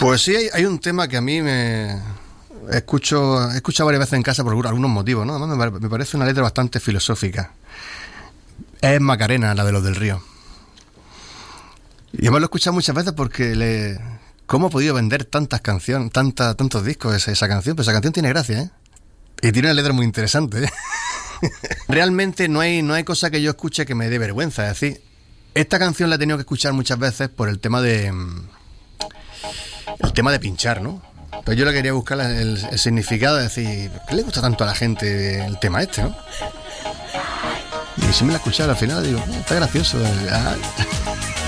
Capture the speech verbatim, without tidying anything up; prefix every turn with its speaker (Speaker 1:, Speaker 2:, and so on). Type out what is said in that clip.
Speaker 1: Pues sí, hay, hay un tema que a mí me escucho, he escuchado varias veces en casa por algunos motivos, ¿no? Además me, me parece una letra bastante filosófica. Es Macarena, la de Los del Río. Y además lo he escuchado muchas veces porque le... ¿Cómo ha podido vender tantas canciones, tanta, tantos discos esa, esa canción? Pues esa canción tiene gracia, ¿eh? Y tiene una letra muy interesante, ¿eh? Realmente no hay, no hay cosa que yo escuche que me dé vergüenza. Es decir, esta canción la he tenido que escuchar muchas veces por el tema de... El tema de pinchar, ¿no? Pero yo le quería buscar el, el significado de decir, ¿por qué le gusta tanto a la gente el tema este, no? Y si me la he escuchado al final, digo, está gracioso. Ah.